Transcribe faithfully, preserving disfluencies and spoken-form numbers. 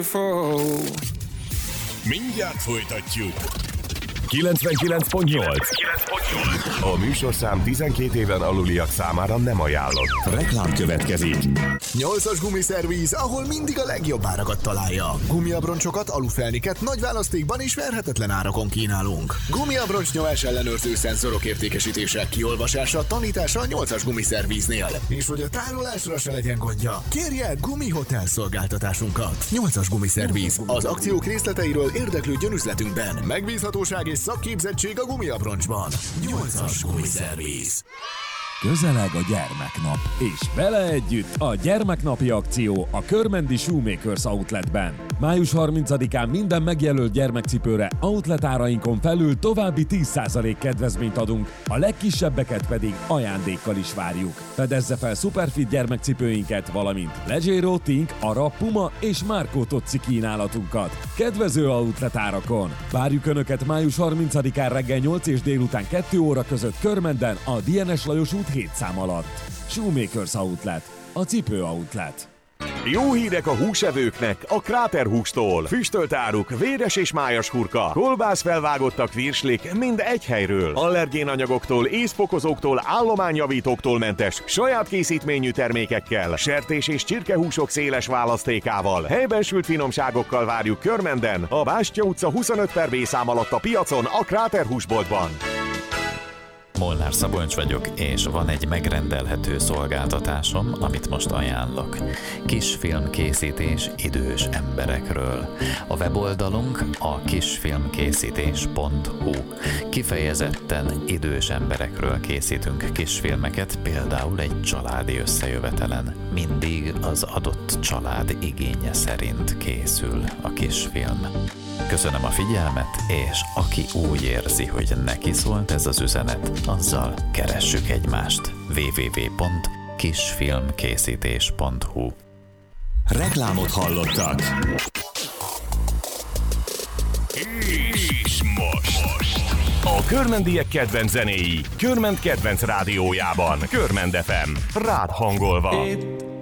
Mindjárt folytatjuk. kilencvenkilenc pont nyolc. A műsorszám tizenkét éven aluliak számára nem ajánlott. Reklám következik. nyolcas gumiszervíz, ahol mindig a legjobb árakat találja. Gumiabroncsokat, alufelniket nagy választékban és verhetetlen árakon kínálunk. Gumiabroncs nyomás ellenőrző szenzorok értékesítése, kiolvasása, tanítása a nyolcas gumiszervíznél. És hogy a tárolásra se legyen gondja, kérje Gumi Hotel szolgáltatásunkat. nyolcas gumiszervíz. Az akciók részleteiről érdeklődjön üzletünkben. Megbízhatóság és szakképzettség a gumiabroncsban. nyolcas gumiszervíz. Közeleg a gyermeknap, és vele együtt a gyermeknapi akció a Körmendi Shoemakers Outletben. május harmincadikán minden megjelölt gyermekcipőre outlet árainkon felül további tíz százalék kedvezményt adunk, a legkisebbeket pedig ajándékkal is várjuk. Fedezze fel Superfit gyermekcipőinket, valamint Leggero, Tink, Ara, Puma és Marco Tocci kínálatunkat. Kedvező outlet árakon. Várjuk Önöket május harmincadikán reggel nyolc és délután kettő óra között Körmenden a dé en es Lajos út hét szám alatt. Shoemakers Outlet, a cipő outlet. Jó hírek a húsevőknek a Kráter hústól. Füstölt áruk, véres és májas hurka, kolbász felvágottak virslik mind egy helyről. Allergénanyagoktól, ízfokozóktól, állományjavítóktól mentes, saját készítményű termékekkel, sertés és csirkehúsok széles választékával, helyben sült finomságokkal várjuk Körmenden, a Bástya utca huszonöt per B szám alatt a piacon, a Kráter húsboltban. Molnár Szabolcs vagyok, és van egy megrendelhető szolgáltatásom, amit most ajánlok. Kisfilmkészítés idős emberekről. A weboldalunk a kisfilmkészítés pont hu. Kifejezetten idős emberekről készítünk kisfilmeket, például egy családi összejövetelen. Mindig az adott család igénye szerint készül a kisfilm. Köszönöm a figyelmet, és aki úgy érzi, hogy neki szólt ez az üzenet, azzal keressük egymást. double-u double-u double-u pont kisfilmkészítés pont hu. Reklámot hallottak. És most. A körmendiek kedvenc zenéi Körmend kedvenc rádiójában. Körmend ef em. Rád hangolva. Itt